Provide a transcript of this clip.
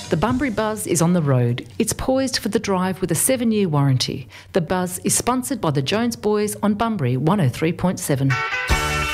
The Bunbury Buzz is on the road. It's poised for the drive with a 7-year warranty. The Buzz is sponsored by the Jones Boys on Bunbury 103.7.